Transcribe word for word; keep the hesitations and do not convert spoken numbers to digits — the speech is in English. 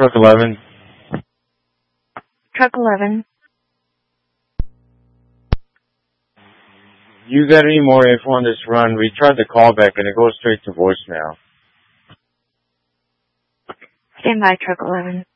Truck eleven. Truck eleven. You got any more info on this run? We tried the callback and it goes straight to voicemail. Stand by, Truck eleven.